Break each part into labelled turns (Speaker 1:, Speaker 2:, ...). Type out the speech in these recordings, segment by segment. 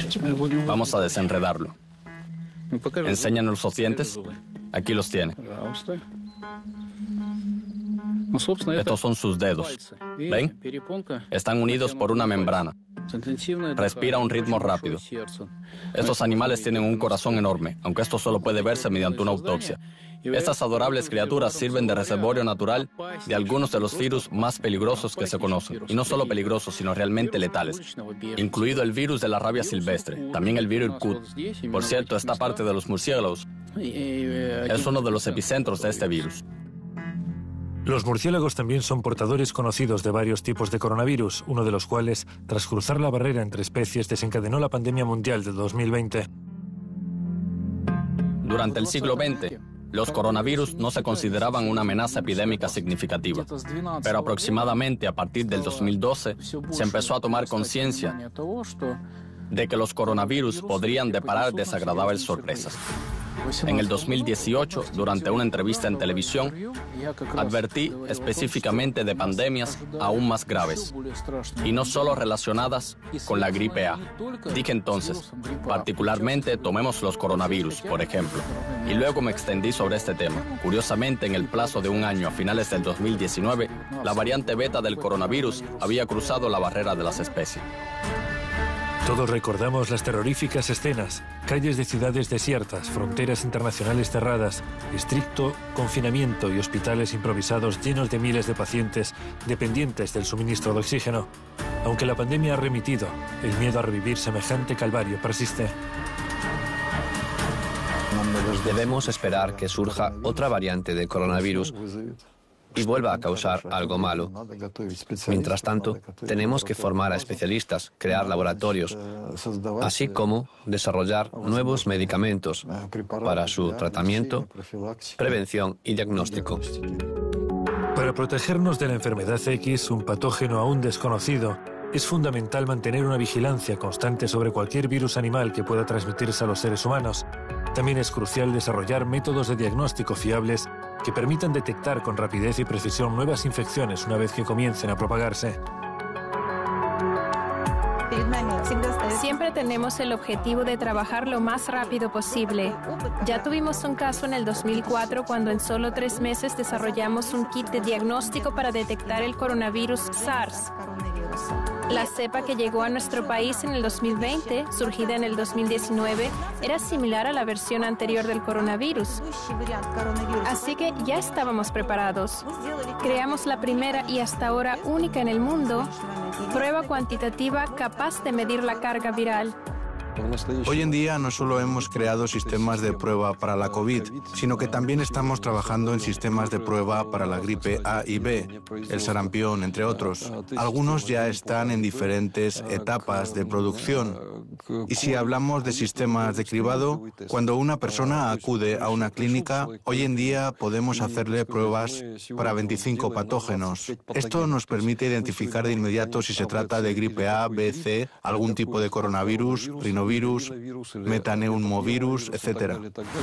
Speaker 1: Vamos a desenredarlo. ¿Enséñanos los dientes? Aquí los tiene. Estos son sus dedos. ¿Ven? Están unidos por una membrana. Respira a un ritmo rápido. Estos animales tienen un corazón enorme, aunque esto solo puede verse mediante una autopsia. Estas adorables criaturas sirven de reservorio natural de algunos de los virus más peligrosos que se conocen. Y no solo peligrosos, sino realmente letales, incluido el virus de la rabia silvestre, también el virus Irkut. Por cierto, esta parte de los murciélagos es uno de los epicentros de este virus.
Speaker 2: Los murciélagos también son portadores conocidos de varios tipos de coronavirus, uno de los cuales, tras cruzar la barrera entre especies, desencadenó la pandemia mundial de 2020.
Speaker 1: Durante el siglo XX, los coronavirus no se consideraban una amenaza epidémica significativa, pero aproximadamente a partir del 2012 se empezó a tomar conciencia de que los coronavirus podrían deparar desagradables sorpresas. En el 2018, durante una entrevista en televisión, advertí específicamente de pandemias aún más graves, y no solo relacionadas con la gripe A. Dije entonces, particularmente tomemos los coronavirus, por ejemplo, y luego me extendí sobre este tema. Curiosamente, en el plazo de un año, a finales del 2019, la variante beta del coronavirus había cruzado la barrera de las especies.
Speaker 2: Todos recordamos las terroríficas escenas, calles de ciudades desiertas, fronteras internacionales cerradas, estricto confinamiento y hospitales improvisados llenos de miles de pacientes dependientes del suministro de oxígeno. Aunque la pandemia ha remitido, el miedo a revivir semejante calvario persiste.
Speaker 3: Debemos esperar que surja otra variante de coronavirus y vuelva a causar algo malo. Mientras tanto, tenemos que formar a especialistas, crear laboratorios, así como desarrollar nuevos medicamentos para su tratamiento, prevención y diagnóstico.
Speaker 2: Para protegernos de la enfermedad X, un patógeno aún desconocido, es fundamental mantener una vigilancia constante sobre cualquier virus animal que pueda transmitirse a los seres humanos. También es crucial desarrollar métodos de diagnóstico fiables que permitan detectar con rapidez y precisión nuevas infecciones una vez que comiencen a propagarse.
Speaker 4: Siempre tenemos el objetivo de trabajar lo más rápido posible. Ya tuvimos un caso en el 2004 cuando en solo 3 meses desarrollamos un kit de diagnóstico para detectar el coronavirus SARS. La cepa que llegó a nuestro país en el 2020, surgida en el 2019, era similar a la versión anterior del coronavirus. Así que ya estábamos preparados. Creamos la primera y hasta ahora única en el mundo prueba cuantitativa capaz de medir la carga viral.
Speaker 5: Hoy en día no solo hemos creado sistemas de prueba para la COVID, sino que también estamos trabajando en sistemas de prueba para la gripe A y B, el sarampión, entre otros. Algunos ya están en diferentes etapas de producción. Y si hablamos de sistemas de cribado, cuando una persona acude a una clínica, hoy en día podemos hacerle pruebas para 25 patógenos. Esto nos permite identificar de inmediato si se trata de gripe A, B, C, algún tipo de coronavirus, rinovirus, metaneumovirus, etc.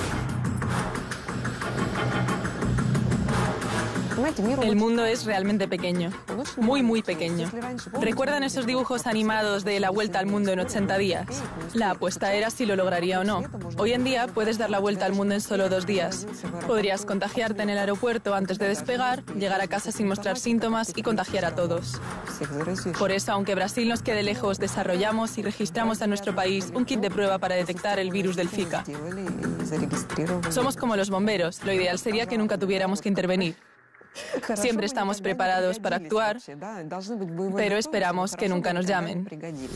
Speaker 6: El mundo es realmente pequeño, muy, muy pequeño. ¿Recuerdan esos dibujos animados de La Vuelta al Mundo en 80 días? La apuesta era si lo lograría o no. Hoy en día puedes dar la vuelta al mundo en solo 2 días. Podrías contagiarte en el aeropuerto antes de despegar, llegar a casa sin mostrar síntomas y contagiar a todos. Por eso, aunque Brasil nos quede lejos, desarrollamos y registramos a nuestro país un kit de prueba para detectar el virus del Zika. Somos como los bomberos. Lo ideal sería que nunca tuviéramos que intervenir. Siempre estamos preparados para actuar, pero esperamos que nunca nos llamen.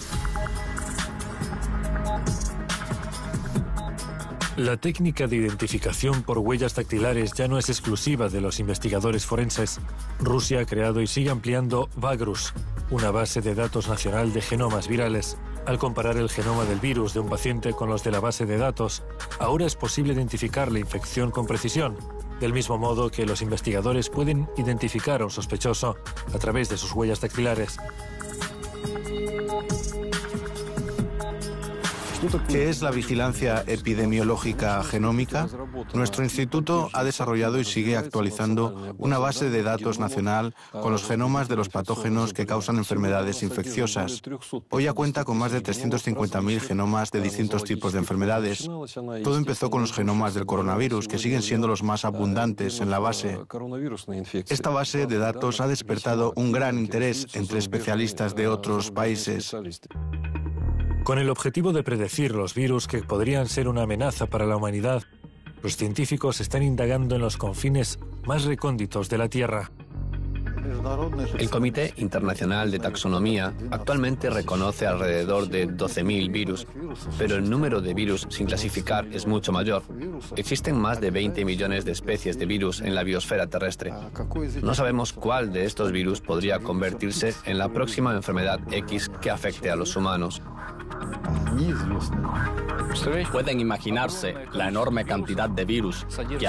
Speaker 2: La técnica de identificación por huellas dactilares ya no es exclusiva de los investigadores forenses. Rusia ha creado y sigue ampliando VAGRUS, una base de datos nacional de genomas virales. Al comparar el genoma del virus de un paciente con los de la base de datos, ahora es posible identificar la infección con precisión, del mismo modo que los investigadores pueden identificar a un sospechoso a través de sus huellas dactilares.
Speaker 5: ¿Qué es la vigilancia epidemiológica genómica? Nuestro instituto ha desarrollado y sigue actualizando una base de datos nacional con los genomas de los patógenos que causan enfermedades infecciosas. Hoy ya cuenta con más de 350.000 genomas de distintos tipos de enfermedades. Todo empezó con los genomas del coronavirus, que siguen siendo los más abundantes en la base. Esta base de datos ha despertado un gran interés entre especialistas de otros países.
Speaker 2: Con el objetivo de predecir los virus que podrían ser una amenaza para la humanidad, los científicos están indagando en los confines más recónditos de la Tierra.
Speaker 3: El Comité Internacional de Taxonomía actualmente reconoce alrededor de 12.000 virus, pero el número de virus sin clasificar es mucho mayor. Existen más de 20 millones de especies de virus en la biosfera terrestre. No sabemos cuál de estos virus podría convertirse en la próxima enfermedad X que afecte a los humanos.
Speaker 1: Pueden imaginarse la enorme cantidad de virus que